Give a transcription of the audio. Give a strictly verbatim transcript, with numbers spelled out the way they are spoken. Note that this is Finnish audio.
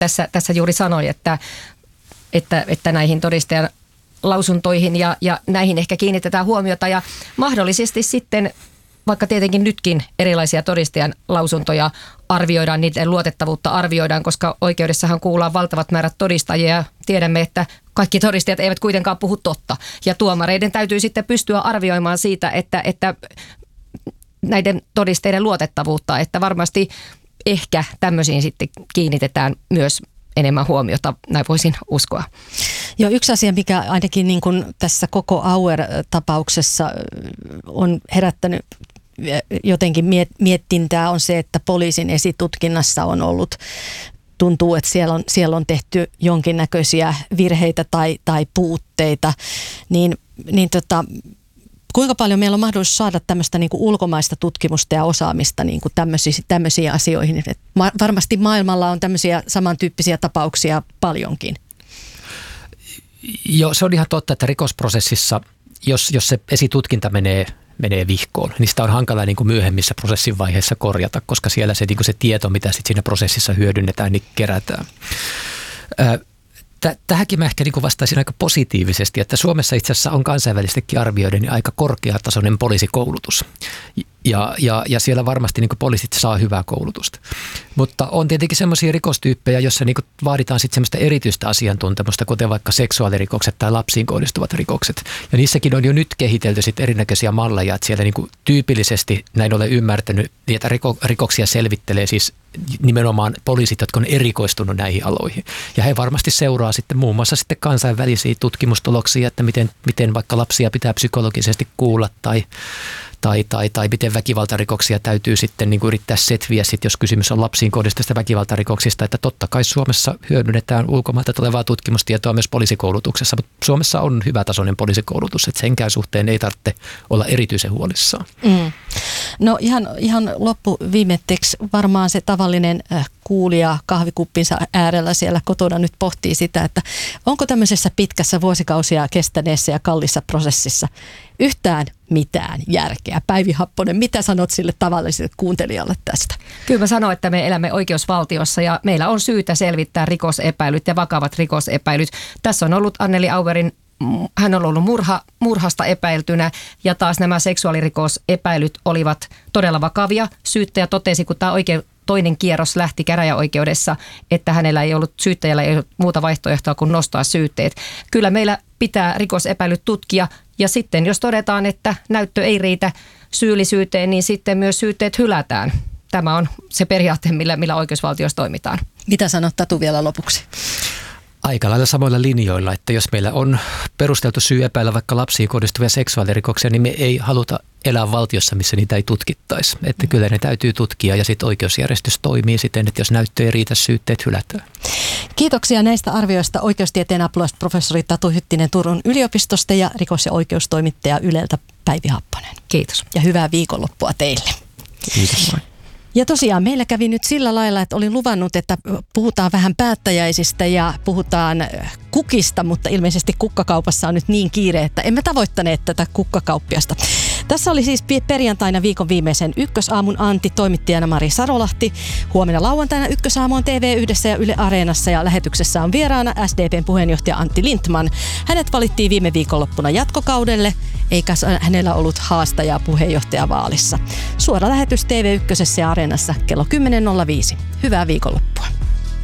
tässä, tässä juuri sanoi, että, että, että näihin todistajan lausuntoihin ja, ja näihin ehkä kiinnitetään huomiota ja mahdollisesti sitten, vaikka tietenkin nytkin erilaisia todistajan lausuntoja arvioidaan, niiden luotettavuutta arvioidaan, koska oikeudessahan kuullaan valtavat määrät todistajia ja tiedämme, että kaikki todistajat eivät kuitenkaan puhu totta. Ja tuomareiden täytyy sitten pystyä arvioimaan siitä, että, että näiden todisteiden luotettavuutta, että varmasti ehkä tämmöisiin sitten kiinnitetään myös enemmän huomiota, näin voisin uskoa. Joo, yksi asia, mikä ainakin niin kuin tässä koko Auer-tapauksessa on herättänyt jotenkin miettintää, on se, että poliisin esitutkinnassa on ollut, tuntuu, että siellä on, siellä on tehty jonkinnäköisiä virheitä tai, tai puutteita, niin, niin tota, kuinka paljon meillä on mahdollisuus saada tämmöistä niin kuin ulkomaista tutkimusta ja osaamista niin kuin tämmöisiin, tämmöisiin asioihin? Et ma- varmasti maailmalla on tämmöisiä samantyyppisiä tapauksia paljonkin. Joo, se on ihan totta, että rikosprosessissa, jos, jos se esitutkinta menee, menee vihkoon, niin sitä on hankala niin kuin myöhemmissä prosessin vaiheissa korjata, koska siellä se, niin kuin se tieto, mitä sit siinä prosessissa hyödynnetään, niin kerätään. Ö, Tähänkin mä ehkä niin vastaisin aika positiivisesti, että Suomessa itse asiassa on kansainvälisestikin arvioiden aika korkeatasoinen poliisikoulutus. Ja, ja, ja siellä varmasti niin poliisit saa hyvää koulutusta. Mutta on tietenkin semmoisia rikostyyppejä, joissa niin vaaditaan sitten semmoista erityistä asiantuntemusta, kuten vaikka seksuaalirikokset tai lapsiin kohdistuvat rikokset. Ja niissäkin on jo nyt kehitelty sitten erinäköisiä malleja, että siellä niin tyypillisesti, näin olen ymmärtänyt, niitä riko, rikoksia selvittelee siis nimenomaan poliisit, jotka on erikoistunut näihin aloihin. Ja he varmasti seuraa sitten muun muassa sitten kansainvälisiä tutkimustuloksia, että miten, miten vaikka lapsia pitää psykologisesti kuulla tai Tai, tai, tai miten väkivaltarikoksia täytyy sitten niin kuin yrittää setviä, sit, jos kysymys on lapsiin kohdistuvista väkivaltarikoksista, että totta kai Suomessa hyödynnetään ulkomailta tulevaa tutkimustietoa myös poliisikoulutuksessa, mutta Suomessa on hyvätasoinen poliisikoulutus, että senkään suhteen ei tarvitse olla erityisen huolissaan. Mm. No ihan, ihan loppuviimetteeksi varmaan se tavallinen kuulija kahvikuppinsa äärellä siellä kotona nyt pohtii sitä, että onko tämmöisessä pitkässä vuosikausia kestäneessä ja kallissa prosessissa yhtään mitään järkeä. Päivi Happonen, mitä sanot sille tavalliselle kuuntelijalle tästä? Kyllä mä sanon, että me elämme oikeusvaltiossa ja meillä on syytä selvittää rikosepäilyt ja vakavat rikosepäilyt. Tässä on ollut Anneli Auerin, hän on ollut murha, murhasta epäiltynä ja taas nämä seksuaalirikosepäilyt olivat todella vakavia. Syyttäjä totesi, kun tämä oikein toinen kierros lähti käräjäoikeudessa, että hänellä ei ollut, syyttäjällä ei ollut muuta vaihtoehtoa kuin nostaa syytteet. Kyllä meillä pitää rikosepäilyt tutkia ja sitten jos todetaan, että näyttö ei riitä syyllisyyteen, niin sitten myös syytteet hylätään. Tämä on se periaate, millä, millä oikeusvaltiossa toimitaan. Mitä sanot Tatu vielä lopuksi? Aika lailla samoilla linjoilla, että jos meillä on perusteltu syy epäillä vaikka lapsiin kohdistuvia seksuaalirikoksia, niin me ei haluta elää valtiossa, missä niitä ei tutkittaisi. Että kyllä ne täytyy tutkia ja sitten oikeusjärjestys toimii siten, että jos näyttö ei riitä, syytteet hylätään. Kiitoksia näistä arvioista oikeustieteen apulaisprofessori Tatu Hyttinen Turun yliopistosta ja rikos- ja oikeustoimittaja Yleltä Päivi Happonen. Kiitos. Ja hyvää viikonloppua teille. Kiitos. Ja tosiaan meillä kävi nyt sillä lailla, että olin luvannut, että puhutaan vähän päättäjäisistä ja puhutaan kukista, mutta ilmeisesti kukkakaupassa on nyt niin kiire, että emme tavoittaneet tätä kukkakauppiasta. Tässä oli siis perjantaina viikon viimeisen Ykkösaamun Antti, toimittajana Mari Sarolahti. Huomenna lauantaina Ykkösaamu on T V Yhdessä ja Yle Areenassa ja lähetyksessä on vieraana S D P:n puheenjohtaja Antti Lindtman. Hänet valittiin viime viikonloppuna jatkokaudelle, eikä hänellä ollut haastajaa puheenjohtajavaalissa. Suora lähetys T V Ykkösessä ja Areenassa kello kymmenen nolla viisi. Hyvää viikonloppua.